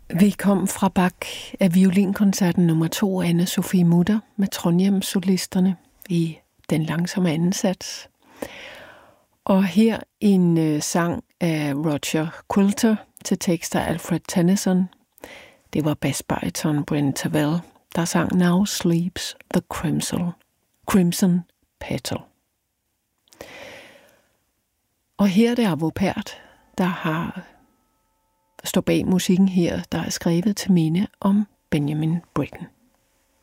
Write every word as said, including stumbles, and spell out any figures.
Velkommen fra Bach af violinkoncerten nummer to af Anne-Sophie Mutter med Trondheim-solisterne i den langsomme anden sats. Og her en øh, sang af Roger Quilter til tekster af Alfred Tennyson. Det var basbariton Brent Terwell, der sang Now Sleeps the Crimson, Crimson Petal. Og her er det Arvo Pärt, der har står bag musikken her, der er skrevet til minde om Benjamin Britten.